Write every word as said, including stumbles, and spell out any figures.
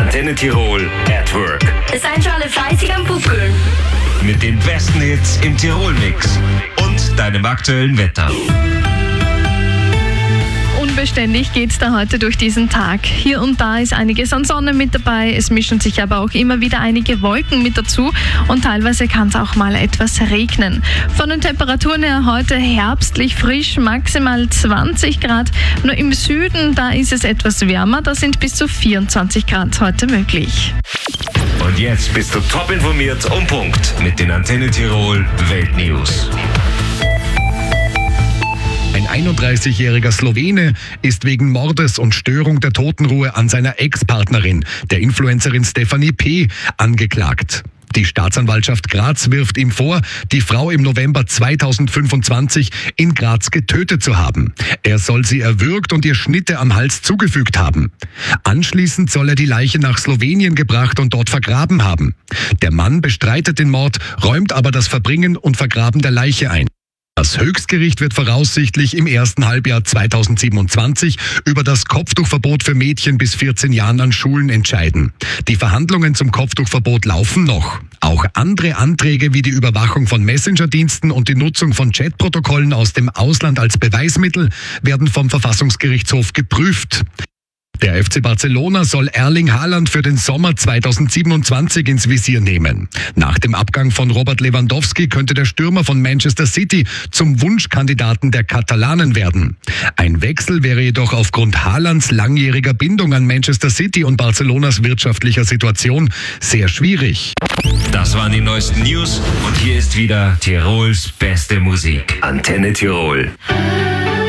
Antenne Tirol at Work. Seid schon alle fleißig am Pupkeln. Mit den besten Hits im Tirol-Mix und deinem aktuellen Wetter. Unbeständig geht's da heute durch diesen Tag. Hier und da ist einiges an Sonne mit dabei, es mischen sich aber auch immer wieder einige Wolken mit dazu und teilweise kann es auch mal etwas regnen. Von den Temperaturen her heute herbstlich frisch, maximal zwanzig Grad. Nur im Süden, da ist es etwas wärmer, da sind bis zu vierundzwanzig Grad heute möglich. Und jetzt bist du top informiert um Punkt mit den Antenne Tirol Weltnews. Ein einunddreißigjähriger Slowene ist wegen Mordes und Störung der Totenruhe an seiner Ex-Partnerin, der Influencerin Stefanie P., angeklagt. Die Staatsanwaltschaft Graz wirft ihm vor, die Frau im November zweitausendfünfundzwanzig in Graz getötet zu haben. Er soll sie erwürgt und ihr Schnitte am Hals zugefügt haben. Anschließend soll er die Leiche nach Slowenien gebracht und dort vergraben haben. Der Mann bestreitet den Mord, räumt aber das Verbringen und Vergraben der Leiche ein. Das Höchstgericht wird voraussichtlich im ersten Halbjahr zweitausendsiebenundzwanzig über das Kopftuchverbot für Mädchen bis vierzehn Jahren an Schulen entscheiden. Die Verhandlungen zum Kopftuchverbot laufen noch. Auch andere Anträge wie die Überwachung von Messenger-Diensten und die Nutzung von Chatprotokollen aus dem Ausland als Beweismittel werden vom Verfassungsgerichtshof geprüft. Der F C Barcelona soll Erling Haaland für den Sommer zweitausendsiebenundzwanzig ins Visier nehmen. Nach dem Abgang von Robert Lewandowski könnte der Stürmer von Manchester City zum Wunschkandidaten der Katalanen werden. Ein Wechsel wäre jedoch aufgrund Haalands langjähriger Bindung an Manchester City und Barcelonas wirtschaftlicher Situation sehr schwierig. Das waren die neuesten News und hier ist wieder Tirols beste Musik. Antenne Tirol.